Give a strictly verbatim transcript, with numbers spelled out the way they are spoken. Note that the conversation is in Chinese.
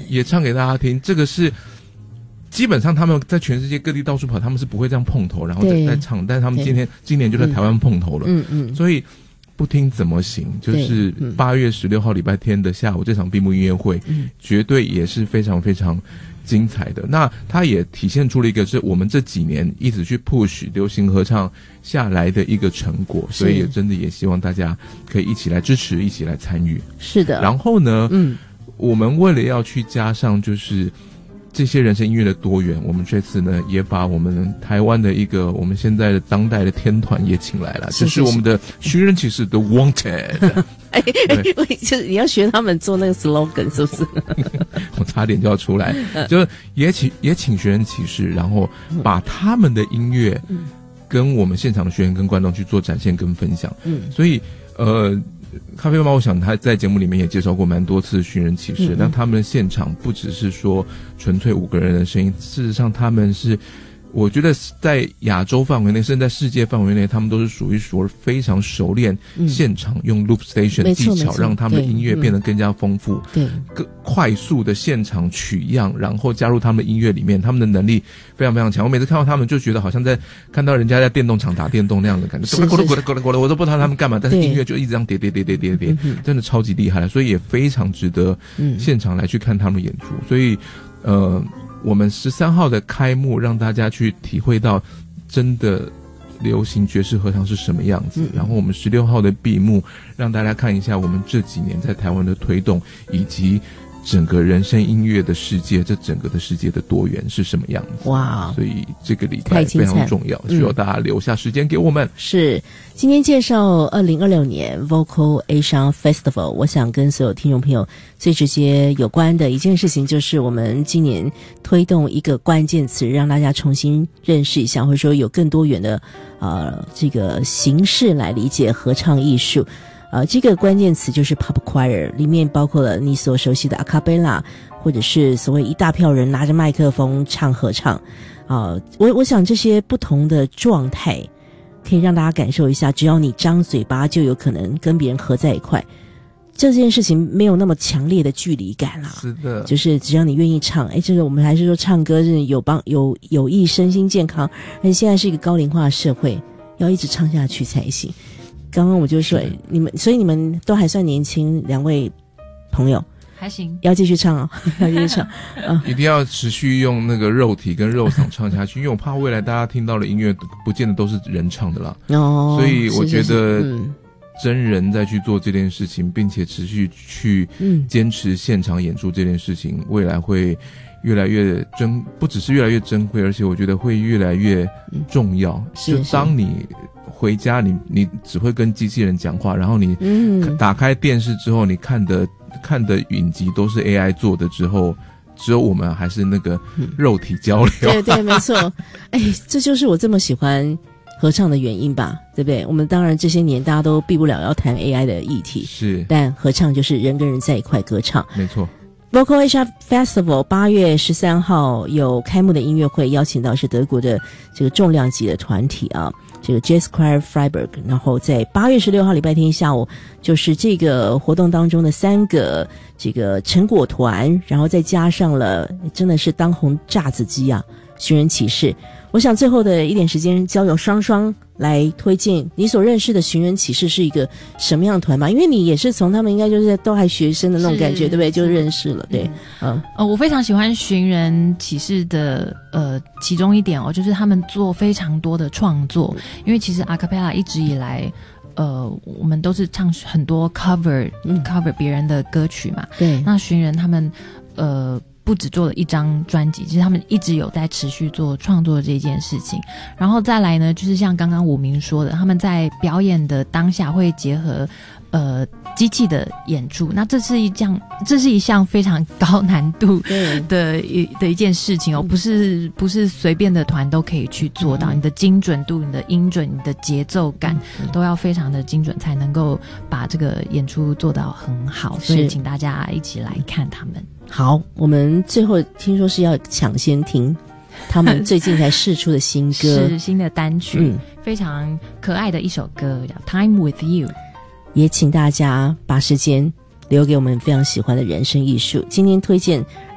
也唱给大家听。这个是基本上他们在全世界各地到处跑，他们是不会这样碰头然后再再唱，但是他们今天今年就在台湾碰头了，嗯嗯，所以不听怎么行？就是八月十六号礼拜天的下午这场闭幕音乐会，嗯，绝对也是非常非常精彩的。那它也体现出了一个是我们这几年一直去 push 流行合唱下来的一个成果，所以也真的也希望大家可以一起来支持，一起来参与。 是的。 然后呢，嗯，我们为了要去加上就是这些人声音乐的多元，我们这次呢也把我们台湾的一个我们现在的当代的天团也请来了，就是我们的寻人启事的 Wanted。 哎哎，就是你要学他们做那个 slogan 是不是？ 我差点就要出来，就是也请也请寻人启事，然后把他们的音乐跟我们现场的学员跟观众去做展现跟分享。嗯，所以呃。咖啡妈妈我想他在节目里面也介绍过蛮多次寻人启事，但他们的现场不只是说纯粹五个人的声音，事实上他们是我觉得在亚洲范围内甚至在世界范围内他们都是数一数二非常熟练、嗯、现场用 loop station 技巧让他们的音乐变得更加丰富，对，更快速的现场取样然后加入他们的音乐里面，他们的能力非常非常强。我每次看到他们就觉得好像在看到人家在电动场打电动那样的感觉，咕噜咕噜咕噜咕噜咕噜，我都不知道他们干嘛，但是音乐就一直这样叠叠叠叠叠叠，真的超级厉害了，所以也非常值得现场来去看他们演出。所以呃我们十三号的开幕让大家去体会到真的流行爵士合唱是什么样子，嗯，然后我们十六号的闭幕让大家看一下我们这几年在台湾的推动以及整个人声音乐的世界，这整个的世界的多元是什么样子。哇，所以这个礼拜非常重要，需要大家留下时间给我们。嗯， 是今天介绍二零二六年 Vocal Asia Festival， 我想跟所有听众朋友最直接有关的一件事情就是我们今年推动一个关键词，让大家重新认识一下，或者说有更多元的呃这个形式来理解合唱艺术。呃，这个关键词就是 pop choir， 里面包括了你所熟悉的 a cappella， 或者是所谓一大票人拿着麦克风唱合唱。啊、呃，我我想这些不同的状态可以让大家感受一下，只要你张嘴巴就有可能跟别人合在一块。这件事情没有那么强烈的距离感啦， 是的， 就是只要你愿意唱，哎，这个我们还是说唱歌是有帮有有益身心健康，而且现在是一个高龄化的社会，要一直唱下去才行。刚刚我就说你们，所以你们都还算年轻，两位朋友还行， 要继续唱哦，要继续唱， 啊，一定要持续用那个肉体跟肉嗓唱下去，因为我怕未来大家听到的音乐不见得都是人唱的啦。哦，所以我觉得真人在去做这件事情，并且持续去坚持现场演出这件事情，未来会越来越珍，不只是越来越珍贵，而且我觉得会越来越重要。嗯，就当你回家你你只会跟机器人讲话，然后你打开电视之后，你看的看的影集都是 A I 做的之后，只有我们还是那个肉体交流。 对对，没错。哎，这就是我这么喜欢合唱的原因吧，对不对？我们当然这些年大家都避不了要谈 A I 的议题，是，但合唱就是人跟人在一块歌唱， 没错。 Vocal Asia Festival 八月十三号有开幕的音乐会，邀请到是德国的这个重量级的团体啊，这个 Jazzchoir Freiburg， 然后在八月十六号礼拜天下午，就是这个活动当中的三个这个成果团，然后再加上了真的是当红炸子鸡啊，寻人启事。我想最后的一点时间交由双双来推荐你所认识的寻人启事是一个什么样的团吧，因为你也是从他们应该就是都还学生的那种感觉，对不对？就认识了，对， 嗯，呃，我非常喜欢寻人启事的呃其中一点哦，就是他们做非常多的创作，因为其实 a cappella 一直以来。呃，我们都是唱很多 cover、嗯、cover 别人的歌曲嘛。对。那寻人他们呃不只做了一张专辑，其实他们一直有在持续做创作这件事情。然后再来呢，就是像刚刚武明说的，他们在表演的当下会结合呃机器的演出，那这是一项这是一项非常高难度的一的一件事情哦，不是不是随便的团都可以去做到，嗯，你的精准度、你的音准、你的节奏感，嗯，都要非常的精准，才能够把这个演出做到很好。所以请大家一起来看他们。 好，我们最后听说是要抢先听他们最近才释出的新歌， 是新的单曲，嗯，非常可爱的一首歌叫 Time with You。 也请大家把时间留给我们非常喜欢的人声艺术。今天推荐